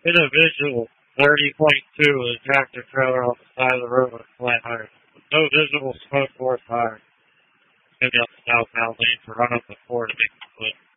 Individual 30.2 with a tractor trailer on the side of the road with a flat tire. No visible smoke or fire. Maybe up the southbound lane to run up the 4 to make the split.